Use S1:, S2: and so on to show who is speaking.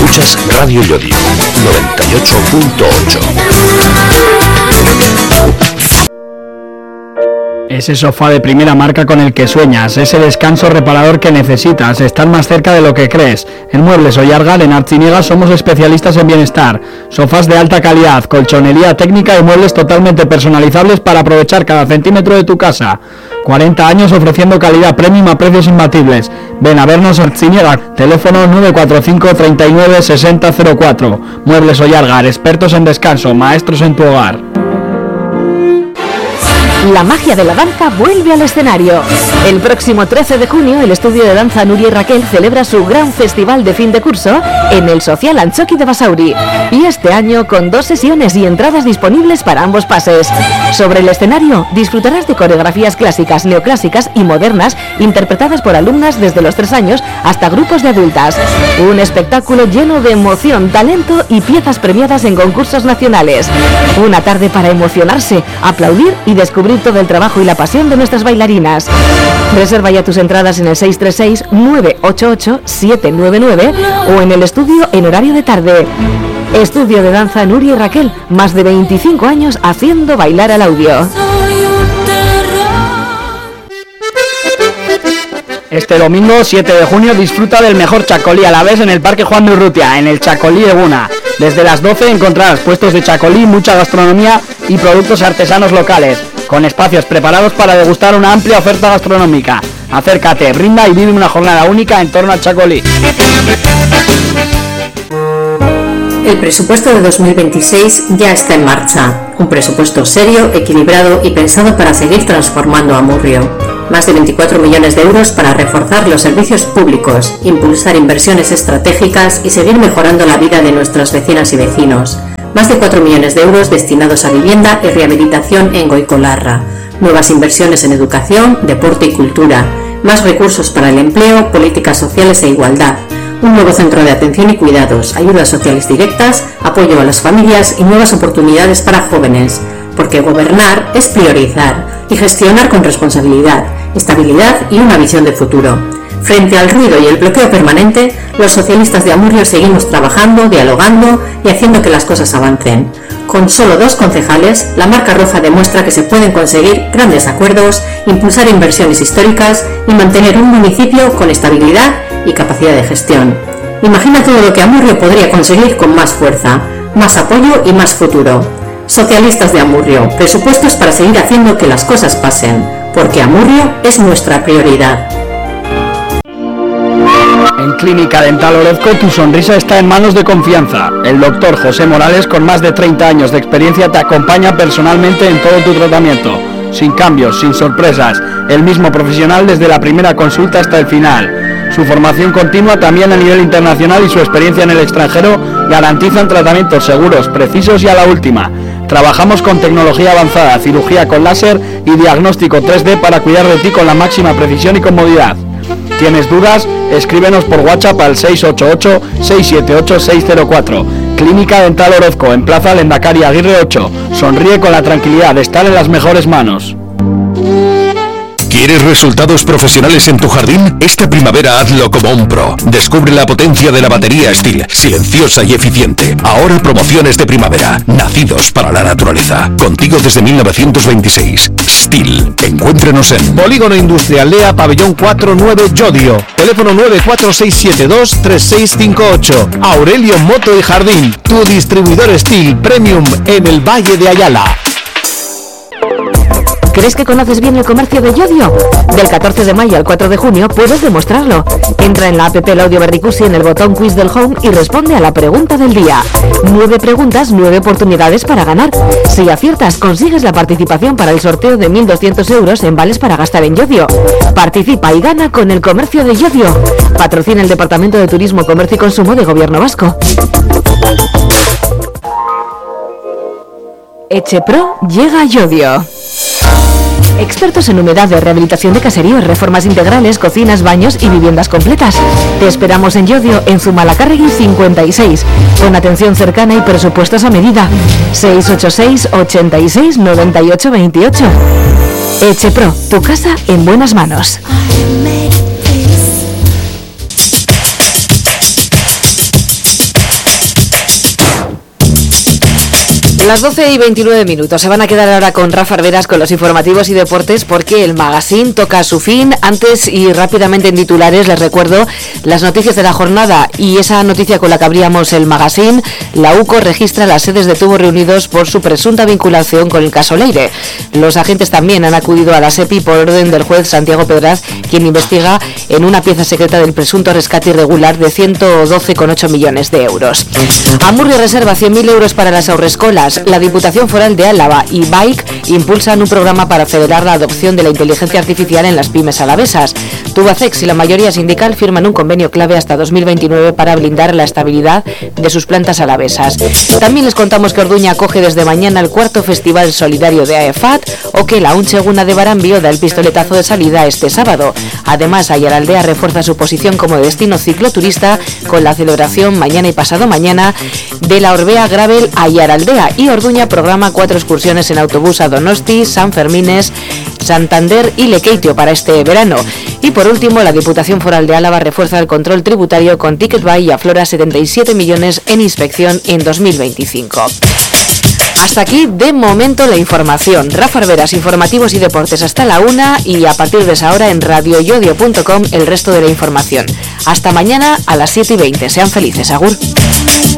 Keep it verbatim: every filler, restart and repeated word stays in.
S1: Escuchas Radio Llodio, noventa y ocho punto ocho.
S2: Ese sofá de primera marca con el que sueñas, ese descanso reparador que necesitas, estar más cerca de lo que crees. En Muebles Ollargal, en Artziniega, somos especialistas en bienestar. Sofás de alta calidad, colchonería técnica y muebles totalmente personalizables para aprovechar cada centímetro de tu casa. cuarenta años ofreciendo calidad premium a precios imbatibles. Ven a vernos a Artziniega, teléfono nueve cuatro cinco, treinta y nueve, sesenta cero cuatro. Muebles Ollargal, expertos en descanso, maestros en tu hogar.
S3: La magia de la danza vuelve al escenario. El próximo trece de junio, el estudio de danza Nuria y Raquel celebra su gran festival de fin de curso en el Social Antxoki de Basauri. Y este año con dos sesiones y entradas disponibles para ambos pases. Sobre el escenario disfrutarás de coreografías clásicas, neoclásicas y modernas interpretadas por alumnas desde los tres años hasta grupos de adultas. Un espectáculo lleno de emoción, talento y piezas premiadas en concursos nacionales. Una tarde para emocionarse, aplaudir y descubrir todo el trabajo y la pasión de nuestras bailarinas. Reserva ya tus entradas en el seis tres seis, nueve ocho ocho, siete nueve nueve o en el estudio en horario de tarde. Estudio de danza Nuria y Raquel, más de veinticinco años haciendo bailar al audio.
S2: Este domingo siete de junio disfruta del mejor chacolí a la vez en el Parque Juan de Urrutia, en el Chacolí Eguna. Desde las doce encontrarás puestos de chacolí, mucha gastronomía y productos artesanos locales, con espacios preparados para degustar una amplia oferta gastronómica. Acércate, brinda y vive una jornada única en torno al chacolí.
S4: El presupuesto de dos mil veintiséis ya está en marcha. Un presupuesto serio, equilibrado y pensado para seguir transformando a Amurrio. Más de veinticuatro millones de euros para reforzar los servicios públicos, impulsar inversiones estratégicas y seguir mejorando la vida de nuestras vecinas y vecinos. Más de cuatro millones de euros destinados a vivienda y rehabilitación en Goicolarra. Nuevas inversiones en educación, deporte y cultura. Más recursos para el empleo, políticas sociales e igualdad. Un nuevo centro de atención y cuidados, ayudas sociales directas, apoyo a las familias y nuevas oportunidades para jóvenes. Porque gobernar es priorizar y gestionar con responsabilidad, estabilidad y una visión de futuro. Frente al ruido y el bloqueo permanente, los socialistas de Amurrio seguimos trabajando, dialogando y haciendo que las cosas avancen. Con solo dos concejales, la marca roja demuestra que se pueden conseguir grandes acuerdos, impulsar inversiones históricas y mantener un municipio con estabilidad y capacidad de gestión. Imagina todo lo que Amurrio podría conseguir con más fuerza, más apoyo y más futuro. Socialistas de Amurrio, presupuestos para seguir haciendo que las cosas pasen, porque Amurrio es nuestra prioridad.
S2: En Clínica Dental Orozco tu sonrisa está en manos de confianza. El doctor José Morales, con más de treinta años de experiencia, te acompaña personalmente en todo tu tratamiento. Sin cambios, sin sorpresas, el mismo profesional desde la primera consulta hasta el final. Su formación continua también a nivel internacional y su experiencia en el extranjero garantizan tratamientos seguros, precisos y a la última. Trabajamos con tecnología avanzada, cirugía con láser y diagnóstico tres D para cuidar de ti con la máxima precisión y comodidad. ¿Tienes dudas? Escríbenos por WhatsApp al seis ocho ocho, seis siete ocho, seis cero cuatro. Clínica Dental Orozco, en Plaza Lendakari Aguirre ocho. Sonríe con la tranquilidad de estar en las mejores manos.
S1: ¿Quieres resultados profesionales en tu jardín? Esta primavera hazlo como un pro. Descubre la potencia de la batería Stihl, silenciosa y eficiente. Ahora promociones de primavera, nacidos para la naturaleza. Contigo desde mil novecientos veintiséis. Stihl, encuéntrenos en
S5: Polígono Industrial Lea, Pabellón cuatro nueve Llodio. Teléfono nueve cuatro seis siete dos, tres seis cinco ocho. Aurelio Moto y Jardín, tu distribuidor Stihl Premium en el Valle de Ayala.
S3: ¿Crees que conoces bien el comercio de Llodio? Del catorce de mayo al cuatro de junio puedes demostrarlo. Entra en la app Laudio Berricusi en el botón Quiz del Home y responde a la pregunta del día. Nueve preguntas, nueve oportunidades para ganar. Si aciertas, consigues la participación para el sorteo de mil doscientos euros en vales para gastar en Llodio. Participa y gana con el comercio de Llodio. Patrocina el Departamento de Turismo, Comercio y Consumo de Gobierno Vasco. Echepro llega a Llodio. Expertos en humedades, rehabilitación de caseríos, reformas integrales, cocinas, baños y viviendas completas. Te esperamos en Llodio, en Zumalacárregui cincuenta y seis, con atención cercana y presupuestos a medida. seis ocho seis, ochenta y seis, noventa y ocho veintiocho. Echepro, tu casa en buenas manos. Las doce y veintinueve minutos. Se van a quedar ahora con Rafa Arberas con los informativos y deportes porque el magazine toca su fin. Antes y rápidamente en titulares les recuerdo las noticias de la jornada y esa noticia con la que abríamos el magazine. La U C O registra las sedes de tubos reunidos por su presunta vinculación con el caso Leire. Los agentes también han acudido a la SEPI por orden del juez Santiago Pedraz, quien investiga en una pieza secreta del presunto rescate irregular de ciento doce coma ocho millones de euros. Amurrio reserva cien mil euros para las haurrescolas. La Diputación Foral de Álava y Bike impulsan un programa para acelerar la adopción de la inteligencia artificial en las pymes alavesas. Tubacex y la mayoría sindical firman un convenio clave hasta dos mil veintinueve para blindar la estabilidad de sus plantas alavesas. También les contamos que Orduña acoge desde mañana el cuarto Festival Solidario de AEFAT o que la Uncheguna de Barambio da el pistoletazo de salida este sábado. Además, Ayaraldea refuerza su posición como destino cicloturista con la celebración mañana y pasado mañana de la Orbea Gravel Ayaraldea, y Orduña programa cuatro excursiones en autobús a Donosti, San Fermines, Santander y Lekeitio para este verano. Y por último, la Diputación Foral de Álava refuerza el control tributario con Ticketbuy y aflora setenta y siete millones en inspección en dos mil veinticinco. Hasta aquí, de momento, la información. Rafa Arberas, informativos y deportes hasta la una, y a partir de esa hora en radio yodio punto com el resto de la información. Hasta mañana a las siete y veinte. Sean felices. Agur.